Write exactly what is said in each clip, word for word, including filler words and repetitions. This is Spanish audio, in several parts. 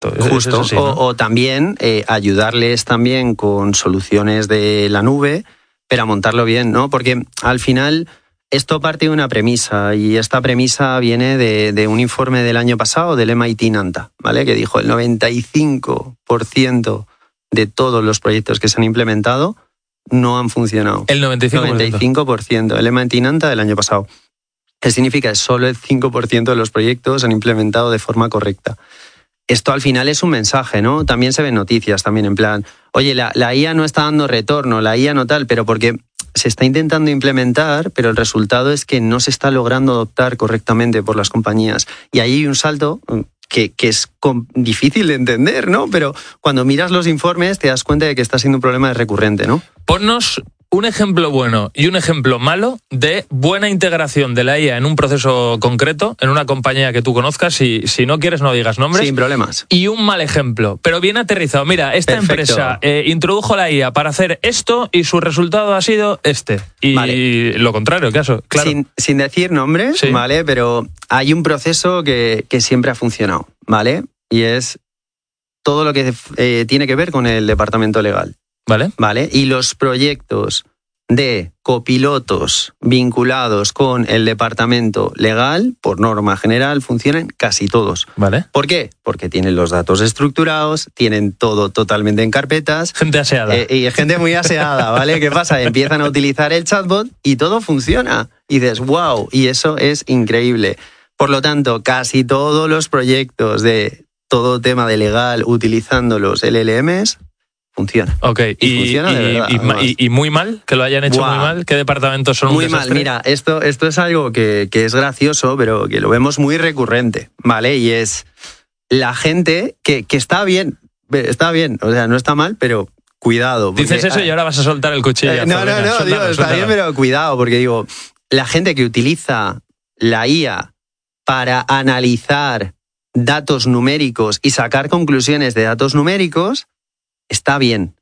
Justo, así, ¿no? o, o también eh, ayudarles también con soluciones de la nube, pero a montarlo bien, ¿no? Porque al final esto parte de una premisa, y esta premisa viene de, de un informe del año pasado del M I T Nanta, ¿vale? Que dijo el noventa y cinco por ciento de todos los proyectos que se han implementado no han funcionado. El noventa y cinco por ciento. noventa y cinco por ciento. El M I T Nanta del año pasado. ¿Qué significa? Que solo el cinco por ciento de los proyectos han implementado de forma correcta. Esto al final es un mensaje, ¿no? También se ven noticias, también en plan, oye, la, la I A no está dando retorno, la I A no tal, pero porque se está intentando implementar, pero el resultado es que no se está logrando adoptar correctamente por las compañías. Y ahí hay un salto que, que es com- difícil de entender, ¿no? Pero cuando miras los informes te das cuenta de que está siendo un problema recurrente, ¿no? Ponnos un ejemplo bueno y un ejemplo malo de buena integración de la I A en un proceso concreto, en una compañía que tú conozcas, y si no quieres no digas nombres. Sin problemas. Y un mal ejemplo, pero bien aterrizado. Mira, esta Perfecto. empresa eh, introdujo la I A para hacer esto y su resultado ha sido este. Y Vale. lo contrario, caso, claro. Sin, sin decir nombres, Sí. ¿vale? Pero hay un proceso que, que siempre ha funcionado, ¿vale? Y es todo lo que eh, tiene que ver con el departamento legal. ¿Vale? ¿Vale? Y los proyectos de copilotos vinculados con el departamento legal, por norma general, funcionan casi todos. ¿Vale? ¿Por qué? Porque tienen los datos estructurados, tienen todo totalmente en carpetas. Gente aseada. Eh, y gente muy aseada, ¿vale? ¿Qué pasa? Empiezan a utilizar el chatbot y todo funciona. Y dices, wow, y eso es increíble. Por lo tanto, casi todos los proyectos de todo tema de legal utilizando los L L Ms funciona. Ok, Y y, funciona de y- verdad, y- además. y- y muy mal, que lo hayan hecho Buah. muy mal. ¿Qué departamentos son Muy un mal, desastre? mira, esto, esto es algo que, que es gracioso, pero que lo vemos muy recurrente, ¿vale? Y es la gente que, que está bien, está bien, o sea, no está mal, pero cuidado. porque- Dices eso y ahora vas a soltar el cuchillo. Eh, no, no, no, digo, está bien, pero cuidado, porque digo, la gente que utiliza la I A para analizar datos numéricos y sacar conclusiones de datos numéricos, está bien.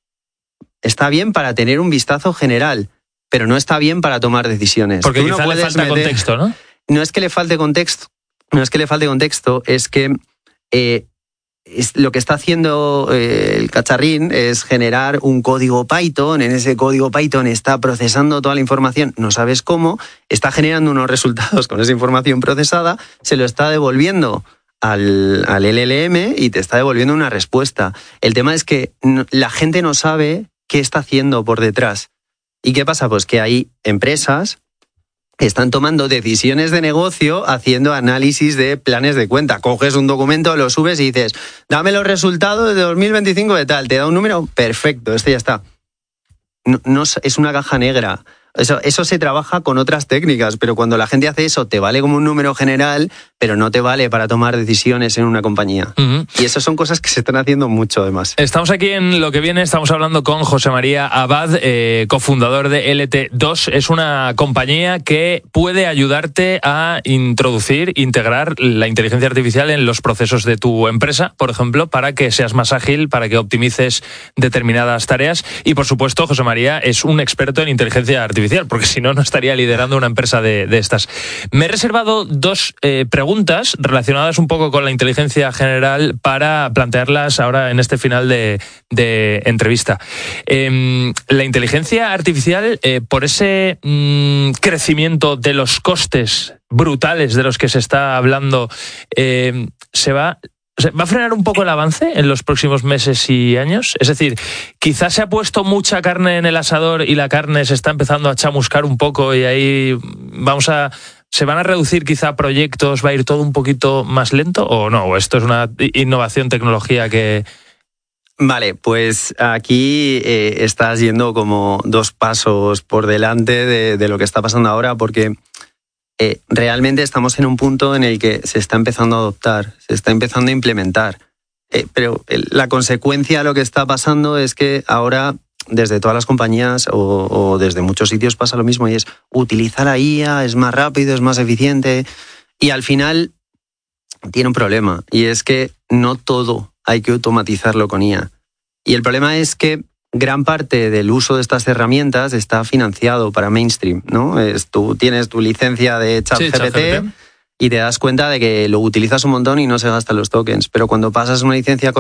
Está bien para tener un vistazo general, pero no está bien para tomar decisiones. Porque Tú no quizá le puedes falta meter- contexto, ¿no? No es que le falte contexto, no es que le falte contexto, es que eh, es, lo que está haciendo eh, el cacharrín es generar un código Python. En ese código Python está procesando toda la información, no sabes cómo, está generando unos resultados con esa información procesada, se lo está devolviendo al, al L L M y te está devolviendo una respuesta. El tema es que no, la gente no sabe qué está haciendo por detrás. ¿Y qué pasa? Pues que hay empresas que están tomando decisiones de negocio haciendo análisis de planes de cuenta. Coges un documento, lo subes y dices, dame los resultados de dos mil veinticinco de tal, te da un número, perfecto, este ya está. No, no es una caja negra. Eso, eso se trabaja con otras técnicas, pero cuando la gente hace eso, te vale como un número general, pero no te vale para tomar decisiones en una compañía. Uh-huh. Y eso son cosas que se están haciendo mucho, además. Estamos aquí en Lo que viene, estamos hablando con José María Abad, eh, cofundador de L T dos. Es una compañía que puede ayudarte a introducir, integrar la inteligencia artificial en los procesos de tu empresa, por ejemplo, para que seas más ágil, para que optimices determinadas tareas. Y, por supuesto, José María es un experto en inteligencia artificial, porque si no, no estaría liderando una empresa de, de estas. Me he reservado dos eh, preguntas relacionadas un poco con la inteligencia general para plantearlas ahora en este final de, de entrevista. Eh, la inteligencia artificial, eh, por ese mm, crecimiento de los costes brutales de los que se está hablando, eh, se va... ¿Va a frenar un poco el avance en los próximos meses y años? Es decir, quizás se ha puesto mucha carne en el asador y la carne se está empezando a chamuscar un poco y ahí vamos a... ¿Se van a reducir quizá proyectos? ¿Va a ir todo un poquito más lento? ¿O no? ¿O esto es una innovación, tecnología que...? Vale, pues aquí eh, estás yendo como dos pasos por delante de, de lo que está pasando ahora, porque... Eh, realmente estamos en un punto en el que se está empezando a adoptar, se está empezando a implementar. Eh, pero el, la consecuencia de lo que está pasando es que ahora desde todas las compañías o, o desde muchos sitios pasa lo mismo, y es utilizar la I A, es más rápido, es más eficiente, y al final tiene un problema, y es que no todo hay que automatizarlo con I A. Y el problema es que gran parte del uso de estas herramientas está financiado para mainstream, ¿no? Es, tú tienes tu licencia de ChatGPT, Sí, ChatGPT. y te das cuenta de que lo utilizas un montón y no se gastan los tokens. Pero cuando pasas una licencia